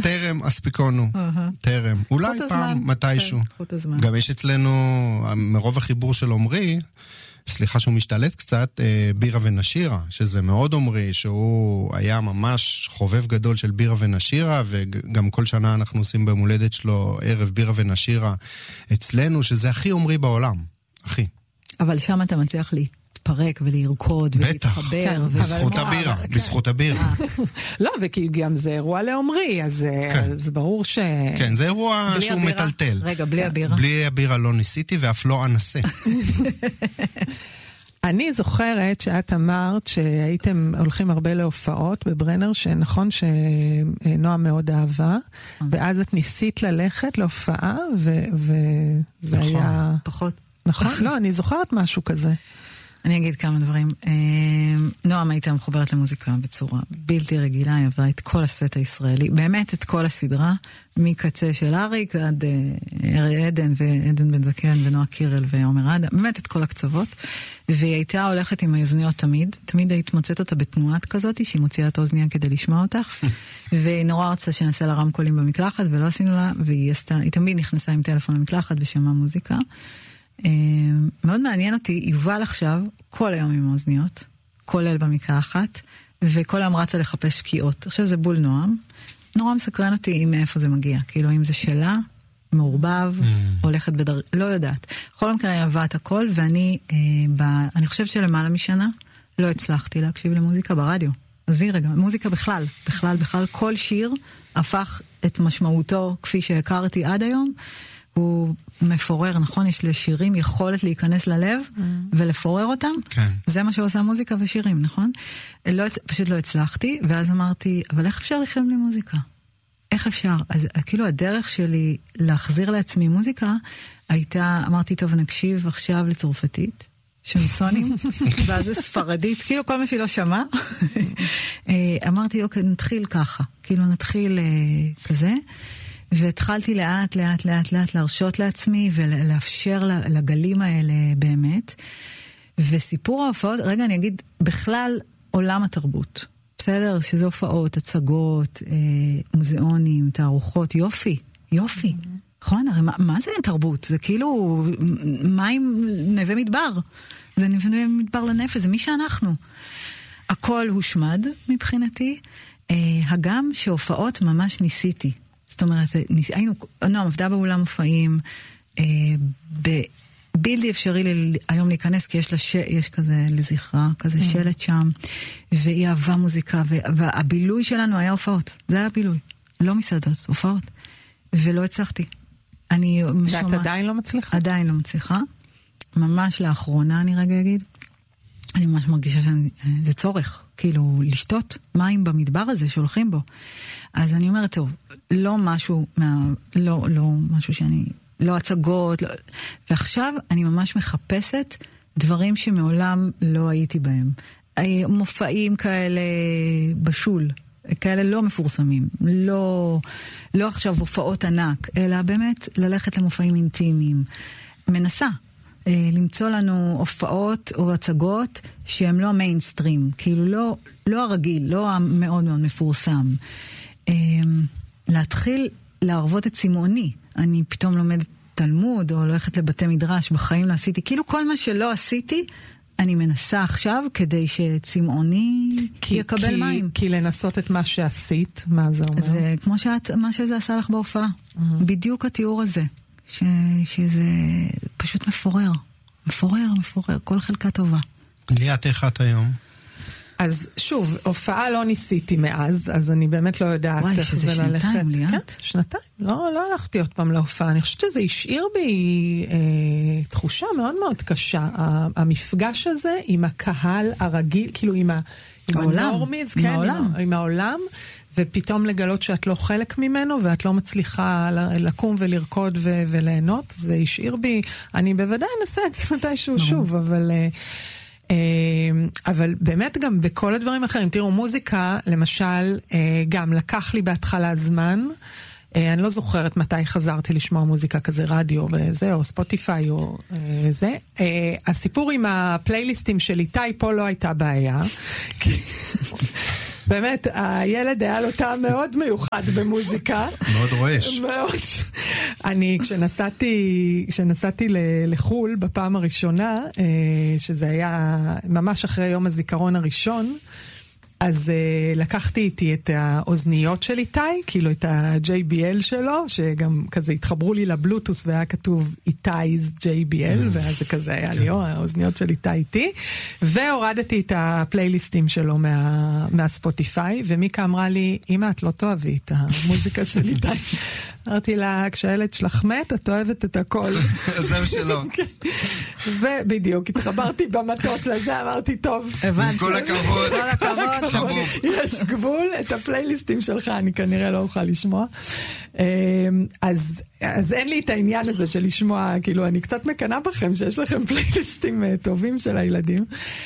טרם אספיקונו, טרם. אולי פעם, מתישהו. גם יש אצלנו, מרוב החיבור של עומרי, סליחה שהוא משתלט קצת, בירה ונשירה, שזה מאוד עומרי, שהוא היה ממש חובב גדול של בירה ונשירה, וגם כל שנה אנחנו עושים במולדת שלו ערב בירה ונשירה אצלנו, שזה הכי עומרי בעולם, הכי. אבל שם אתה מצליח להתפרק ולרקוד ולהתחבר. בזכות הבירה, בזכות הבירה. לא, וכי גם זה אירוע לעומרי, אז זה ברור ש... כן, זה אירוע שהוא מטלטל. רגע, בלי הבירה. בלי הבירה לא ניסיתי ואף לא אנסה. אני זוכרת שאת אמרת שהייתם הולכים הרבה להופעות בברנר, שנכון שנועה מאוד אהבה, ואז את ניסית ללכת להופעה, וזה היה... פחות. נכון? לא, אני זוכרת משהו כזה. אני אגיד כמה דברים. נועם הייתה מחוברת למוזיקה בצורה בלתי רגילה, היא עברה את כל הסט הישראלי, באמת את כל הסדרה, מקצה של אריק עד עדן ועדן בן זקן ונועה קירל ועומר אדם, באמת את כל הקצוות, והיא הייתה הולכת עם האוזניות תמיד היית מוצאת אותה בתנועת כזאת, שהיא מוציאה את האוזניה כדי לשמוע אותך, והיא נורא רצה שנעשה לה רמקולים במקלחת, ולא עשינו לה, והיא תמיד נכנסה עם טלפון למקלחת ושמעה מוזיקה. מאוד מעניין אותי, יובל עכשיו כל היום עם האוזניות, כולל במקלחת, וכל היום רצה לחפש שקיעות. עכשיו זה בול נועם. נורא מסקרן אותי מאיפה זה מגיע. כאילו אם זה שלה, מעורבב, הולכת לא יודעת. בכל מקרה היא אהבה את הכל, ואני אני חושבת שלמעלה משנה לא הצלחתי להקשיב למוזיקה ברדיו. עזבי רגע, מוזיקה בכלל, כל שיר הפך את משמעותו כפי שהכרתי עד היום, הוא מפורר, נכון? יש לשירים יכולת להיכנס ללב ולפורר אותם. כן. זה מה שעושה מוזיקה ושירים, נכון? פשוט לא הצלחתי, ואז אמרתי, אבל איך אפשר לחיות בלי מוזיקה? איך אפשר? אז כאילו הדרך שלי להחזיר לעצמי מוזיקה, הייתה, אמרתי, טוב, נקשיב עכשיו לצרפתית, שנסונים, ואז זה ספרדית, כאילו כל מה שהיא לא שמעה. אמרתי, אוקיי, נתחיל ככה, כאילו נתחיל כזה, והתחלתי לאט להרשות לעצמי ולאפשר לגלים האלה באמת. וסיפור ההופעות, רגע אני אגיד, בכלל עולם התרבות. בסדר? שזה הופעות, הצגות, מוזיאונים, תערוכות, יופי. נכון? הרי מה זה תרבות? זה כאילו מים נווה מדבר. זה נווה מדבר לנפש, זה מי שאנחנו. הכל הושמד מבחינתי. הגם שהופעות ממש ניסיתי. זאת אומרת, נועם עבדה באולם מופעים, בלתי אפשרי היום להיכנס, כי יש כזה לזכרה, כזה שלט שם, והיא אהבה מוזיקה, והבילוי שלנו היה הופעות. זה היה בילוי. לא מסעדות, הופעות. ולא הצלחתי. ואת עדיין לא מצליחה? עדיין לא מצליחה. ממש לאחרונה, אני רגע אגיד, אני ממש מרגישה שזה צורך, כאילו, לשתות מים במדבר הזה שהולכים בו. אז אני אומרת, טוב, לא משהו שאני, לא הצגות, לא, ועכשיו אני ממש מחפשת דברים שמעולם לא הייתי בהם. מופעים כאלה בשול, כאלה לא מפורסמים, לא עכשיו הופעות ענק, אלא באמת ללכת למופעים אינטימיים. מנסה למצוא לנו הופעות או הצגות שהם לא מיינסטרים, כאילו לא הרגיל, לא המאוד מאוד מפורסם. להתחיל להרבות את צמאוני. אני פתאום לומדת תלמוד או הולכת לבתי מדרש, בחיים לא עשיתי. כאילו כל מה שלא עשיתי, אני מנסה עכשיו כדי שצמאוני יקבל מים. כי לנסות את מה שעשית, מה זה אומר? זה כמו מה שזה עשה לך בהופעה. בדיוק התיאור הזה. שזה פשוט מפורר. מפורר, כל חלקה טובה. ליאת, איך את היום? אז שוב, הופעה לא ניסיתי מאז, אז אני באמת לא יודעת איך זה ללכת. וואי, שזה שנתיים, ליאת? כן, שנתיים. לא הלכתי עוד פעם להופעה. אני חושבת שזה השאיר בי תחושה מאוד מאוד קשה. המפגש הזה עם הקהל הרגיל, כאילו עם הנורמיז, כן, עם העולם, ופתאום לגלות שאת לא חלק ממנו, ואת לא מצליחה לקום ולרקוד וליהנות, זה השאיר בי, אני בוודאי אנסה את זה מתישהו שוב, אבל באמת גם בכל הדברים האחרים, תראו, מוזיקה, למשל, גם לקח לי בהתחלה זמן, אני לא זוכרת מתי חזרתי לשמוע מוזיקה כזה, רדיו וזה, או ספוטיפיי או זה. הסיפור עם הפלייליסטים של איתי פה לא הייתה בעיה. באמת, הילד היה לו טעם מאוד מיוחד במוזיקה. מאוד רועש. מאוד. אני, כשנסעתי לחול בפעם הראשונה, שזה היה ממש אחרי יום הזיכרון הראשון, אז לקחתי איתי את האוזניות של איתי, כאילו את ה-JBL שלו, שגם כזה התחברו לי לבלוטוס והיה כתוב איתי's JBL, ואז זה כזה היה לי, האוזניות של איתי איתי, והורדתי את הפלייליסטים שלו מהספוטיפיי, ומיקה אמרה לי, אמא, את לא תאהבי את המוזיקה של איתי. אמרתי לה, כשהילד שלך מת, את אוהבת את הכל. זהו שלא. ובדיוק, התחברתי במטוס לזה, אמרתי, טוב. הבנתי. כל הכבוד. יש גבול, את הפלייליסטים שלך אני כנראה לא אוכל לשמוע. אז אין לי את העניין הזה של לשמוע, כאילו אני קצת מקנה בכם שיש לכם פלייליסטים טובים של הילדים.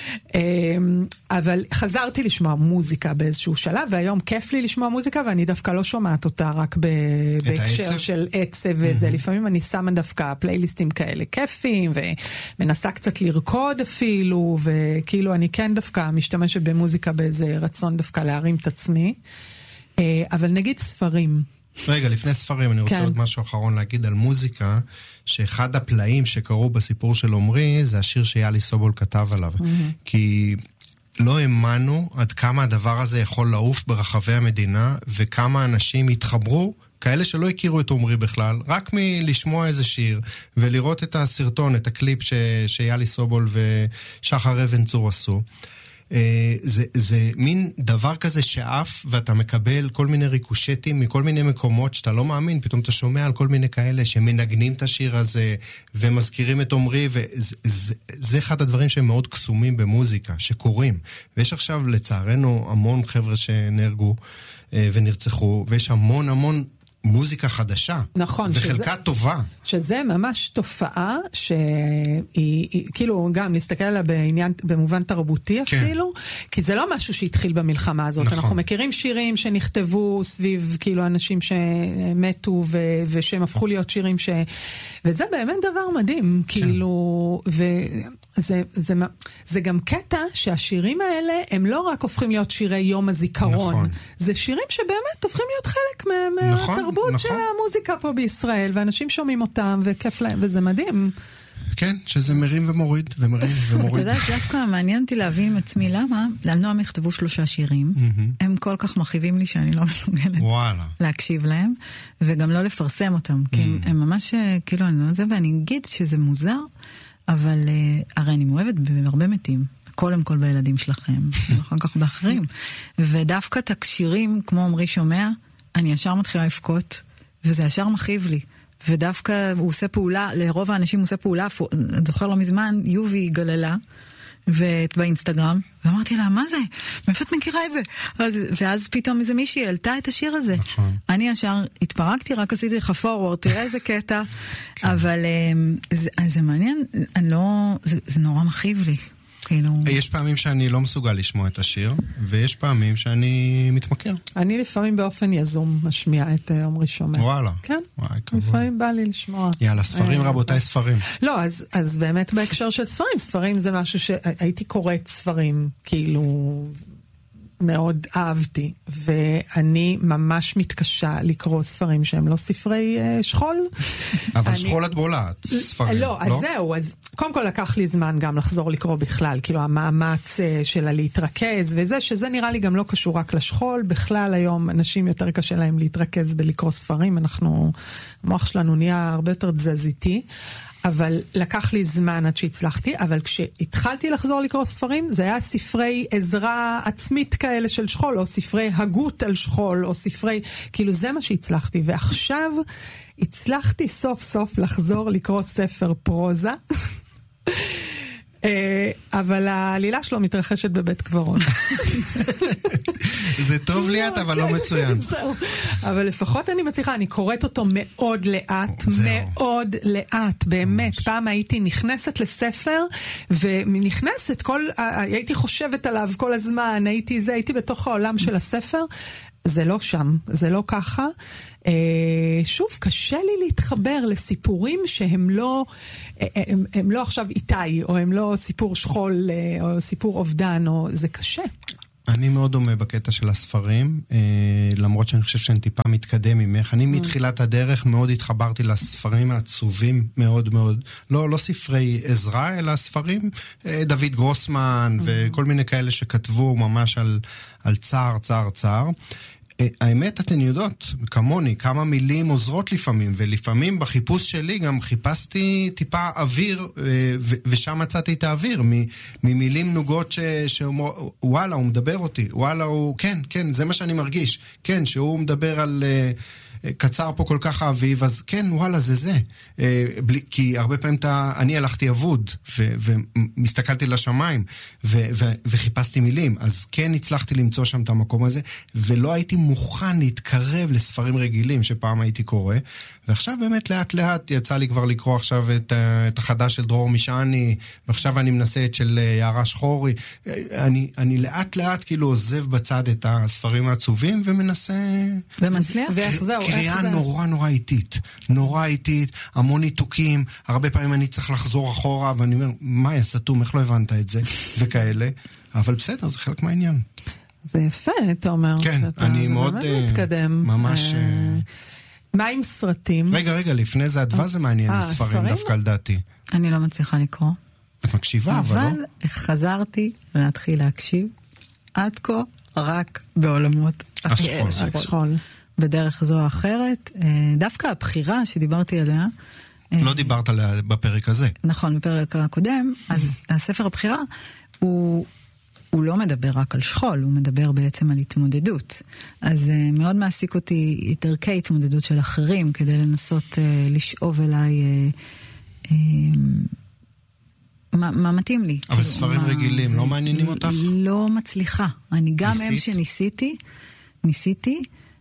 אבל חזרתי לשמוע מוזיקה באיזשהו שלב, והיום כיף לי לשמוע מוזיקה, ואני דווקא לא שומעת אותה רק בהקשר של עצב וזה. לפעמים אני שמה דווקא פלייליסטים כאלה כיפים, ומנסה קצת לרקוד אפילו, וכאילו אני כן דווקא משתמשת במוזיקה באיזה רצון דווקא להרים את עצמי. אבל נגיד ספרים. רגע, לפני ספרים, אני רוצה עוד משהו אחרון להגיד על מוזיקה, שאחד הפלאים שקרו בסיפור של עומרי, זה השיר שיאלי סובול כתב עליו. כי לא האמנו עד כמה הדבר הזה יכול לעוף ברחבי המדינה, וכמה אנשים התחברו, כאלה שלא הכירו את עומרי בכלל, רק מלשמוע איזה שיר, ולראות את הסרטון, את הקליפ שיאלי סובול ושחר אבן צור עשו. זה מין דבר כזה שאף, ואתה מקבל כל מיני ריקושטים מכל מיני מקומות שאתה לא מאמין, פתאום אתה שומע על כל מיני כאלה שמנגנים את השיר הזה ומזכירים את עומרי, וזה אחד הדברים שהם מאוד קסומים במוזיקה, שקורים. ויש עכשיו לצערנו המון חבר'ה שנהרגו ונרצחו, ויש המון מוזיקה חדשה. נכון. וחלקה טובה. שזה ממש תופעה שהיא, כאילו גם להסתכל עליה במובן תרבותי אפילו, כי זה לא משהו שהתחיל במלחמה הזאת. נכון. אנחנו מכירים שירים שנכתבו סביב כאילו אנשים שמתו ושהם הפכו להיות שירים וזה באמת דבר מדהים. כן. כאילו, זה גם קטע שהשירים האלה הם לא רק הופכים להיות שירי יום הזיכרון. נכון. זה שירים שבאמת הופכים להיות חלק מהתרבות. נכון. של המוזיקה פה בישראל, ואנשים שומעים אותם, וכיף להם, וזה מדהים. כן, שזה מרים ומוריד, ומרים ומוריד. אתה יודע, דווקא מעניין אותי להבין עם עצמי למה, לנועם יכתבו 3 שירים, הם כל כך מכאיבים לי שאני לא מסוגלת להקשיב להם, וגם לא לפרסם אותם, כי הם ממש, כאילו, אני לא יודע, ואני אגיד שזה מוזר, אבל הרי אני מאוהבת בהרבה מתים. קודם כל בילדים שלכם, ואחר כך באחרים. ודווקא את הקשירים, כמו עומרי שומע, אני ישר מתחילה לפקוט, וזה ישר מכאיב לי. ודווקא הוא עושה פעולה, לרוב האנשים הוא עושה פעולה, זוכר לא מזמן, יובי גללה, באינסטגרם, ואמרתי לה, מה זה? מאיפה את מכירה את זה? ואז פתאום איזה מישהי העלתה את השיר הזה. נכון. אני ישר התפרקתי, רק עשיתי לך פורוורד, תראה איזה קטע. אבל זה מעניין, זה נורא מכאיב לי. יש פעמים שאני לא מסוגל לשמוע את השיר, ויש פעמים שאני מתמכר. אני לפעמים באופן יזום משמיע את עומרי שומע. וואלה. כן, לפעמים בא לי לשמוע. יאללה, ספרים רבותיי, ספרים. לא, אז באמת בהקשר של ספרים זה משהו שהייתי קוראת ספרים, כאילו מאוד אהבתי, ואני ממש מתקשה לקרוא ספרים שהם לא ספרי שכול. אבל שכול את בולעת, ספרים, לא? אז זהו, אז קודם כל לקח לי זמן גם לחזור לקרוא בכלל, כאילו המאמץ שלה להתרכז, וזה שזה נראה לי גם לא קשור רק לשכול, בכלל היום אנשים יותר קשה להם להתרכז בלקרוא ספרים, המוח שלנו נהיה הרבה יותר תזזיתי, אבל לקח לי זמן עד שהצלחתי, אבל כשהתחלתי לחזור לקרוא ספרים, זה היה ספרי עזרה עצמית כאלה של שכול, או ספרי הגות על שכול, או ספרי, כאילו זה מה שהצלחתי, ועכשיו הצלחתי סוף סוף לחזור לקרוא ספר פרוזה, אבל העלילה שלו מתרחשת בבית קברות. זה טוב ליאת, אבל לא מצוין. אבל לפחות אני מצליחה, אני קוראת אותו מאוד לאט, מאוד לאט, באמת. פעם הייתי נכנסת לספר, ונכנסת, הייתי חושבת עליו כל הזמן, הייתי בתוך העולם של הספר, זה לא שם, זה לא ככה. שוב, קשה לי להתחבר לסיפורים שהם לא, הם לא עכשיו איתי, או הם לא סיפור שכול, או סיפור אובדן, או זה קשה. אני מאוד דומה בקטע של הספרים, למרות שאני חושב שאני טיפה מתקדם ממך. אני מתחילת הדרך מאוד התחברתי לספרים העצובים מאוד מאוד, לא ספרי עזרה, אלא ספרים, דוד גרוסמן וכל מיני כאלה שכתבו ממש על צער. האמת, אתן יודעות, כמוני, כמה מילים עוזרות לפעמים, ולפעמים בחיפוש שלי גם חיפשתי טיפה אוויר, ושם מצאתי את האוויר, ממילים נוגות שאומר, וואלה, הוא מדבר אותי, וואלה, הוא, כן, זה מה שאני מרגיש, כן, שהוא מדבר על קצר פה כל כך האביב, אז כן, וואלה, זה. כי הרבה פעמים אני הלכתי אבוד, ומסתכלתי לשמיים, וחיפשתי מילים, אז כן הצלחתי למצוא שם את המקום הזה, ולא הייתי מוכן להתקרב לספרים רגילים שפעם הייתי קורא, ועכשיו באמת לאט לאט יצא לי כבר לקרוא עכשיו את החדש של דרור משעני, ועכשיו אני מנסה את של יערה שחורי, אני לאט לאט כאילו עוזב בצד את הספרים העצובים, ומנסה... ומצליח? קריאה נורא איטית, המון ניתוקים, הרבה פעמים אני צריך לחזור אחורה, ואני אומר, מה יסתום, איך לא הבנת את זה, וכאלה, אבל בסדר, זה חלק מהעניין. זה יפה, אתה אומר. כן, אני מאוד... מתקדם. ממש... מה עם סרטים? רגע, לפני זה הדבר זה מעניין, ספרים דווקא על דעתי. אני לא מצליחה לקרוא. את מקשיבה, אבל לא? אבל חזרתי להתחיל להקשיב, עד כה רק בעולמות השכול. בדרך זו או אחרת. דווקא הבחירה שדיברתי עליה... לא דיברת עליה בפרק הזה. נכון, בפרק הקודם, אז הספר הבחירה הוא לא מדבר רק על שכול, הוא מדבר בעצם על התמודדות. אז מאוד מעסיק אותי את ערכי התמודדות של אחרים, כדי לנסות לשאוב אליי מה מתאים לי. אבל ספרים רגילים לא מעניינים אותך? לא מצליחה. אני גם הם שניסיתי,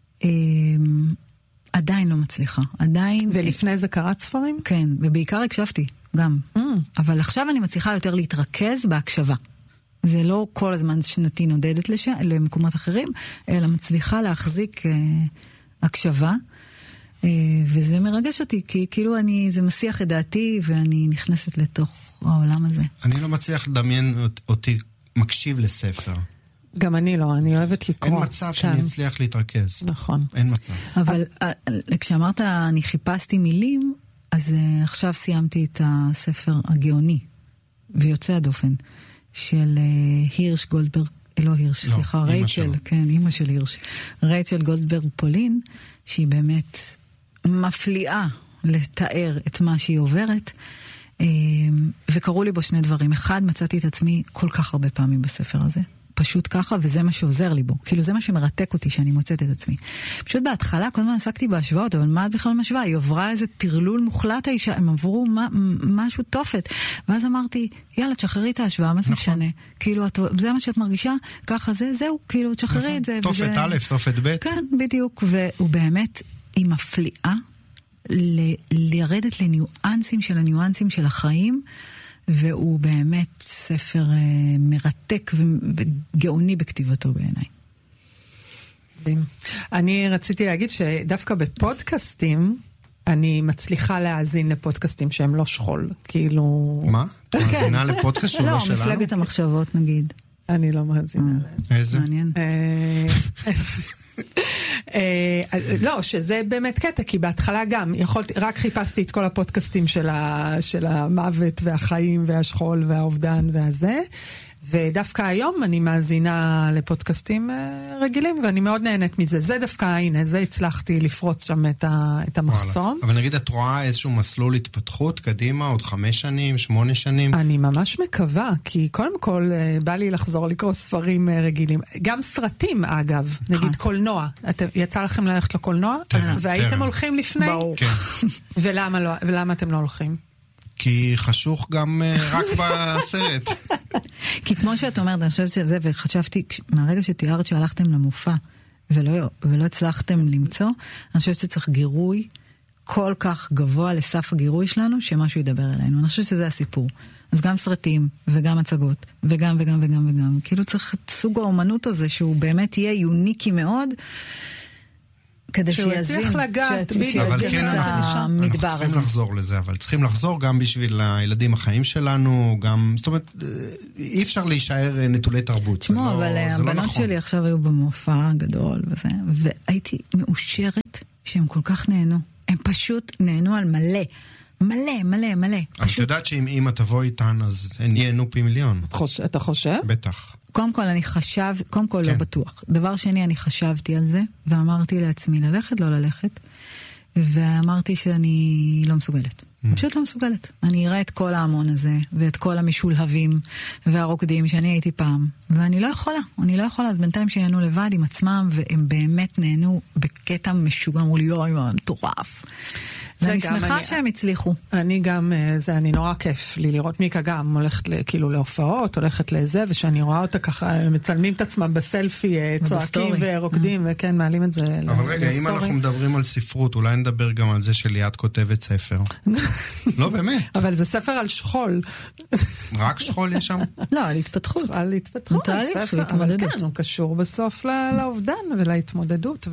עדיין לא מצליחה. עדיין... ולפני זה קראת ספרים? כן, ובעיקר הקשבתי, גם. אבל עכשיו אני מצליחה יותר להתרכז בהקשבה. זה לא כל הזמן שנתי נודדת למקומות אחרים, אלא מצליחה להחזיק הקשבה, וזה מרגש אותי, כי כאילו זה מסיח את דעתי, ואני נכנסת לתוך העולם הזה. אני לא מצליח לדמיין אותי מקשיב לספר. גם אני לא, אני אוהבת לקרוא. אין מצב שאני אצליח להתרכז. נכון. אין מצב. אבל כשאמרת, אני חיפשתי מילים, אז עכשיו סיימתי את הספר הגאוני, ויוצא הדופן, של הירש גולדברג, לא הירש, סליחה, רייצ'ל, כן, אמא של הירש, רייצ'ל גולדברג פולין, שהיא באמת מפליאה לתאר את מה שהיא עוברת, וקראו לי בו שני דברים. אחד, מצאתי את עצמי כל כך הרבה פעמים בספר הזה. פשוט ככה, וזה מה שעוזר לי בו. כאילו זה מה שמרתק אותי, שאני מוצאת את עצמי. פשוט בהתחלה, כל הזמן עסקתי בהשוואות, אבל מה את בכלל משווה? היא עברה איזה תרלול מוחלט האישה, הם עברו משהו תופת. ואז אמרתי, יאללה, תשחררי את ההשוואה, מה זה משנה? כאילו, זה מה שאת מרגישה, ככה זהו, כאילו, תשחררי את זה. תופת א', תופת ב'. כן, בדיוק, והוא באמת, היא מפליאה לרדת לניואנסים של החיים, והוא באמת ספר מרתק וגאוני בכתיבתו בעיניי. אני רציתי להגיד שדווקא בפודקאסטים, אני מצליחה להאזין לפודקאסטים שהם לא שכול, כאילו... מה? את מאזינה לפודקאסט שהוא לא שלנו? לא, מפלגת המחשבות נגיד. אני לא מאזינה להם. איזה? מעניין. לא, שזה באמת קטע, כי בהתחלה גם רק חיפשתי את כל הפודקאסטים של המוות והחיים והשכול והאובדן והזה, ודווקא היום אני מאזינה לפודקאסטים רגילים, ואני מאוד נהנית מזה. זה דווקא, הנה, זה הצלחתי לפרוץ שם את המחסום. אבל נגיד, את רואה איזשהו מסלול התפתחות קדימה, עוד 5 שנים, 8 שנים? אני ממש מקווה, כי קודם כל בא לי לחזור לקרוא ספרים רגילים. גם סרטים, אגב, נגיד קולנוע. יצא לכם ללכת לקולנוע? והייתם הולכים לפני? כן. ולמה אתם לא הולכים? כי חשוך גם רק בסרט. כי כמו שאת אומרת, אני חושבת שזה, וחשבתי, מהרגע שתיארת שהלכתם למופע, ולא הצלחתם למצוא, אני חושבת שצריך גירוי כל כך גבוה לסף הגירוי שלנו, שמשהו ידבר אלינו. אני חושבת שזה הסיפור. אז גם סרטים, וגם הצגות, וגם. כאילו צריך את סוג האומנות הזה, שהוא באמת יהיה יוניקי מאוד, כדי שיזין את המדבר הזה. צריכים לחזור לזה, אבל צריכים לחזור גם בשביל הילדים החיים שלנו, גם, זאת אומרת, אי אפשר להישאר נטולי תרבות. תשמעו, אבל הבנות שלי עכשיו היו במופע גדול וזה, והייתי מאושרת שהם כל כך נהנו. הם פשוט נהנו על מלא. מלא, מלא, מלא. אבל את יודעת שאם אמא תבוא איתן, אז הן ייהנו פי מיליון. אתה חושב? בטח. קודם כל לא בטוח. דבר שני, אני חשבתי על זה, ואמרתי לעצמי ללכת, לא ללכת, ואמרתי שאני לא מסוגלת. פשוט לא מסוגלת. אני אראה את כל ההמון הזה, ואת כל המשולהבים והרוקדים שאני הייתי פעם, ואני לא יכולה, אז בינתיים שיהנו לבד עם עצמם, והם באמת נהנו בקטע משוגע, אמרו לי, יואי, מטורף. ואני שמחה שהם הצליחו. אני גם, אני נורא כיף לי לראות מיקה גם הולכת כאילו להופעות, הולכת לזה, ושאני רואה אותה ככה, מצלמים את עצמם בסלפי, צועקים ורוקדים, וכן, מעלים את זה לסטורי. אבל רגע, אם אנחנו מדברים על ספרות, אולי נדבר גם על זה שליאת כותבת ספר. לא, באמת. אבל זה ספר על שכול. רק שכול יש שם? לא, על התפתחות. על התפתחות. אבל כן, הוא קשור בסוף לאובדן ולהתמודדות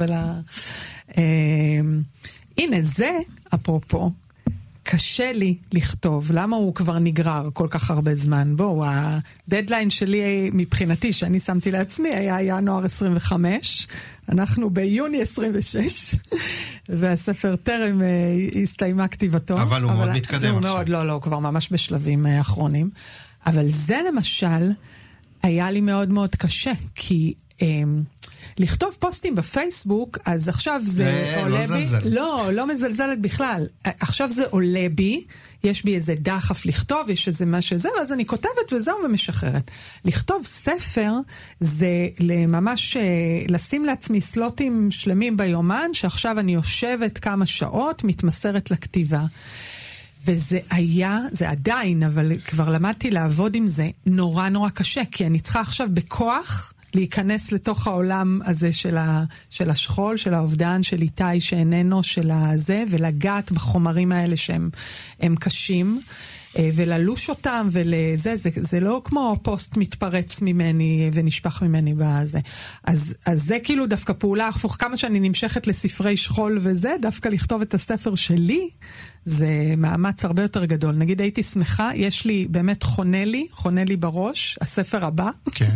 הנה זה, אפרופו, קשה לי לכתוב. למה הוא כבר נגרר כל כך הרבה זמן? בואו, הדדליין שלי מבחינתי, שאני שמתי לעצמי, היה ינואר 25, אנחנו ביוני 26, והספר טרם הסתיימה כתיבתו. אבל הוא מאוד מתקדם עכשיו. לא, כבר ממש בשלבים אחרונים. אבל זה למשל, היה לי מאוד מאוד קשה, כי לכתוב פוסטים בפייסבוק, אז עכשיו זה עולה בי. לא מזלזלת בכלל. עכשיו זה עולה בי, יש בי איזה דחף לכתוב, יש איזה מה שזה, ואז אני כותבת וזהו ומשחררת. לכתוב ספר זה ממש לשים לעצמי סלוטים שלמים ביומן, שעכשיו אני יושבת כמה שעות, מתמסרת לכתיבה. וזה זה עדיין, אבל כבר למדתי לעבוד עם זה נורא נורא קשה, כי אני צריכה עכשיו בכוח להיכנס לתוך העולם הזה של השכול, של האובדן, של איתי שאיננו, של הזה, ולגעת בחומרים האלה שהם קשים, וללוש אותם, ולזה, זה לא כמו פוסט מתפרץ ממני ונשפח ממני בזה. אז זה כאילו דווקא פעולה הפוך, כמה שאני נמשכת לספרי שכול וזה, דווקא לכתוב את הספר שלי, זה מאמץ הרבה יותר גדול. נגיד הייתי שמחה, יש לי באמת חונה לי בראש, הספר הבא. כן.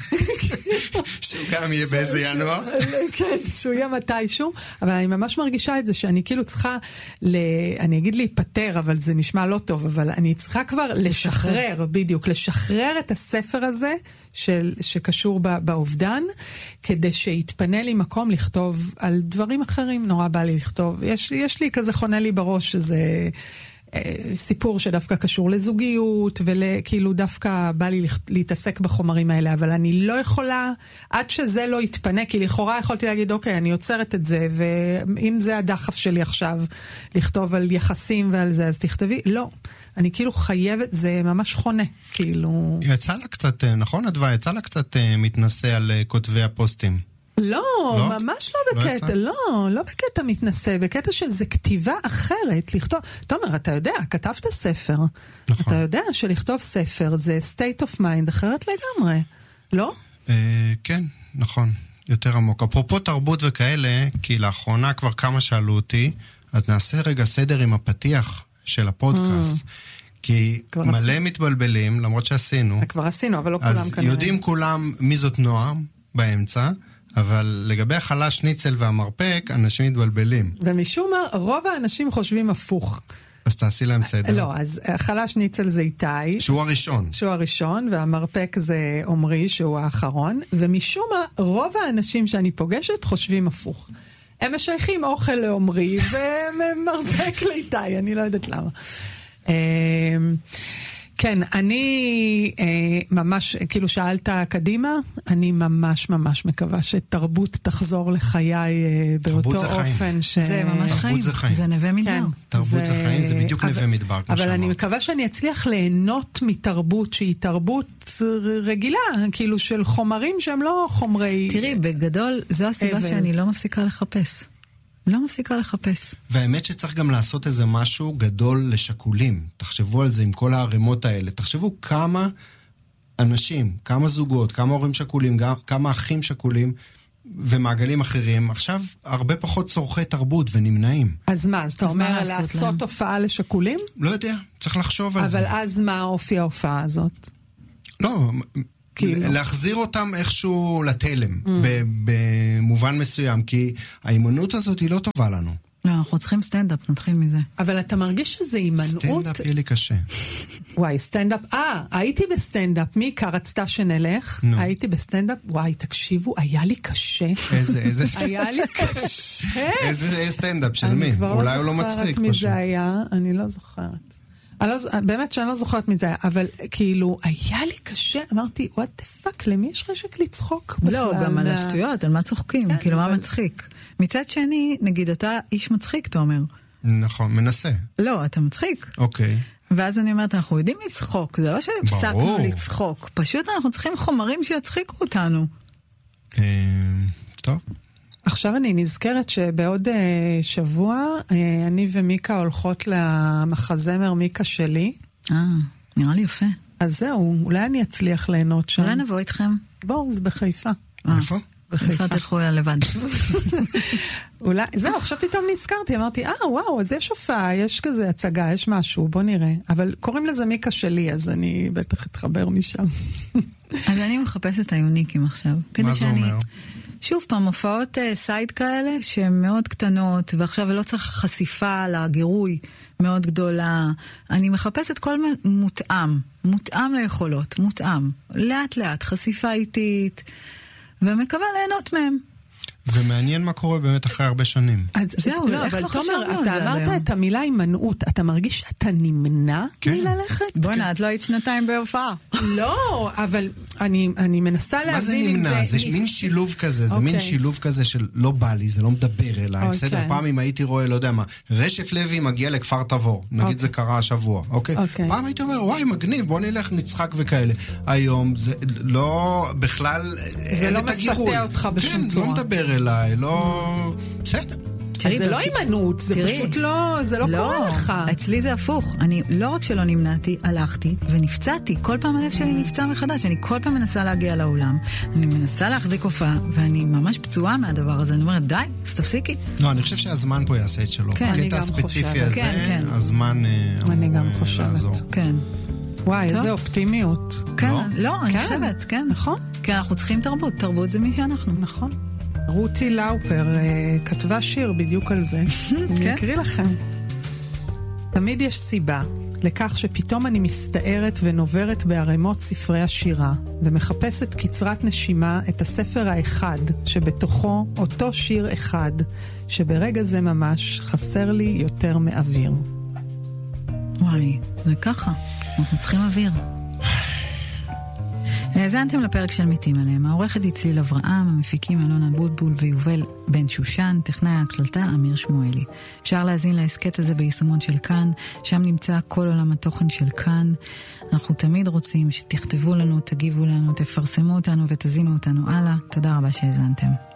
שהוא גם יהיה באיזה ינואר. כן, שהוא יהיה מתישהו, אבל אני ממש מרגישה את זה שאני כאילו צריכה, אני אגיד להיפטר, אבל זה נשמע לא טוב, אבל אני צריכה כבר לשחרר, בדיוק, לשחרר את הספר הזה, שקשור באובדן, כדי שיתפנה לי מקום לכתוב על דברים אחרים. נורא בא לי לכתוב. יש לי כזה חונה לי בראש, שזה סיפור שדווקא קשור לזוגיות, וכאילו דווקא בא לי להתעסק בחומרים האלה, אבל אני לא יכולה, עד שזה לא יתפנה, כי לכאורה יכולתי להגיד, אוקיי, אני יוצרת את זה, ואם זה הדחף שלי עכשיו, לכתוב על יחסים ועל זה, אז תכתבי, לא. אני כאילו חייבת, זה ממש חונה, כאילו. יצא לה קצת, נכון אדווה, יצא לה קצת מתנסה על כותבי הפוסטים. לא, ממש לא בקטע, לא בקטע מתנסה, בקטע שזה כתיבה אחרת, לכתוב, תומר, אתה יודע, כתבת ספר, אתה יודע שלכתוב ספר זה state of mind אחרת לגמרי, לא? כן, נכון, יותר עמוק. אפרופו תרבות וכאלה, כי לאחרונה כבר כמה שאלו אותי, אז נעשה רגע סדר עם הפתיח של הפודקאסט, כי מלא מתבלבלים, למרות שעשינו. כבר עשינו, אבל לא כולם כנראה. אז יודעים כולם מי זאת נועם באמצע, אבל לגבי החלש שניצל והמרפק, אנשים מתבלבלים. ומשום מה, רוב האנשים חושבים הפוך. אז תעשי להם סדר. לא, אז החלש שניצל זה איתי. שהוא הראשון. והמרפק זה עומרי, שהוא האחרון. ומשום מה, רוב האנשים שאני פוגשת חושבים הפוך. הם משייכים אוכל לעומרי, ומרפק לאיתי, אני לא יודעת למה. כן, אני ממש, כאילו שאלת קדימה, אני ממש ממש מקווה שתרבות תחזור לחיי באותו אופן. זה ממש חיים, זה נווה מדבר. תרבות זה חיים, זה בדיוק נווה מדבר. אבל אני מקווה שאני אצליח ליהנות מתרבות שהיא תרבות רגילה, כאילו של חומרים שהם לא חומרי... תראי, בגדול, זו הסיבה שאני לא מפסיקה לחפש. לא מפסיקה לחפש. והאמת שצריך גם לעשות איזה משהו גדול לשקולים. תחשבו על זה עם כל הערימות האלה. תחשבו כמה אנשים, כמה זוגות, כמה הורים שקולים, כמה אחים שקולים ומעגלים אחרים, עכשיו הרבה פחות צורכי תרבות ונמנעים. אז מה, אז אתה אומר לעשות הופעה לשקולים? לא יודע, צריך לחשוב על זה. אבל אז מה אופי ההופעה הזאת? לא, להחזיר אותם איכשהו לתלם, במובן מסוים, כי האימנות הזאת היא לא טובה לנו. לא, אנחנו צריכים סטנדאפ, נתחיל מזה. אבל אתה מרגיש שזה אימנות? סטנדאפ יהיה לי קשה. וואי, סטנדאפ, הייתי בסטנדאפ, מיקה רצתה שנלך, הייתי בסטנדאפ, וואי, תקשיבו, היה לי קשה. איזה סטנדאפ? היה לי קשה. איזה סטנדאפ של מי? אולי הוא לא מצחיק. אני לא זוכרת. באמת שאני לא זוכרת מזה היה, אבל כאילו, היה לי קשה, אמרתי, what the fuck, למי יש חשק לצחוק? לא, גם על השטויות, על מה צוחקים, כאילו מה מצחיק. מצד שני, נגיד, אתה איש מצחיק, אתה אומר. נכון, מנסה. לא, אתה מצחיק. אוקיי. ואז אני אומרת, אנחנו יודעים לצחוק, זה לא שהפסקנו לצחוק, פשוט אנחנו צריכים חומרים שיצחיקו אותנו. טוב. עכשיו אני נזכרת שבעוד שבוע, אני ומיקה הולכות למחזמר מיקה שלי. נראה לי יפה. אז זהו, אולי אני אצליח ליהנות שם. אולי נבוא איתכם. בואו, זה בחיפה. איפה? בחיפה תלכו לבד. אולי, זהו, עכשיו פתאום נזכרתי, אמרתי, וואו, אז יש הופעה, יש כזה הצגה, יש משהו, בוא נראה. אבל קוראים לזה מיקה שלי, אז אני בטח אתחבר משם. אז אני מחפשת היוניקים עכשיו. מה זה אומר? שוב פעם, הופעות סייד כאלה, שהן מאוד קטנות, ועכשיו לא צריך חשיפה לגירוי מאוד גדולה. אני מחפשת כל מותאם ליכולות, מותאם. לאט לאט, חשיפה איטית, ומקווה ליהנות מהם. ומעניין מה קורה באמת אחרי הרבה שנים. זהו, לא, אבל תומר, אתה אמרת את המילה הימנעות, אתה מרגיש שאתה נמנע מללכת? בוא'נה, את לא היית שנתיים בהופעה. לא, אבל אני מנסה להבין אם זה... מה זה נמנע? זה מין שילוב כזה, זה מין שילוב כזה של לא בא לי, זה לא מדבר אליי. בסדר, פעם אם הייתי רואה, לא יודע מה, רשף לוי מגיע לכפר תבור, נגיד זה קרה השבוע, אוקיי? פעם הייתי אומר, וואי, מגניב, בוא נלך, נצחק וכאלה. היום זה לא, בכלל, זה לא מפתה אותך בשום צורה. לא מדבר אליי, לא... בסדר. אז זה לא אימנות, זה פשוט לא, זה לא קורה לך. אצלי זה הפוך. אני לא רק שלא נמנעתי, הלכתי ונפצעתי. כל פעם הלב שלי נפצע מחדש. אני כל פעם מנסה להגיע לאולם. אני מנסה להחזיק הופעה, ואני ממש פצועה מהדבר הזה. אני אומרת, די, אז תפסיקי. לא, אני חושב שהזמן פה יעשה את שלו. בקטע הספציפי הזה, הזמן אני גם חושבת. כן. וואי, איזה אופטימיות. כן, לא, אני חושבת, כן. נכון. כי אנחנו צריכים תרבות. תרבות זה מי שאנחנו. נכון. רותי לאופר כתבה שיר בדיוק על זה. אני אקריא לכם. תמיד יש סיבה לכך שפתאום אני מסתערת ונוברת בערימות ספרי השירה, ומחפשת קצרת נשימה את הספר האחד שבתוכו אותו שיר אחד, שברגע זה ממש חסר לי יותר מאוויר. וואי, זה ככה. אנחנו צריכים אוויר. האזנתם לפרק של מתים עליהם. העורכת היא צליל אברהם, המפיקים אלון אבוטבול ויובל בן שושן, טכנאי ההקלטה אמיר שמואלי. אפשר להזין להסקט הזה ביישומון של כאן, שם נמצא כל עולם התוכן של כאן. אנחנו תמיד רוצים שתכתבו לנו, תגיבו לנו, תפרסמו אותנו ותזינו אותנו הלאה. תודה רבה שהאזנתם.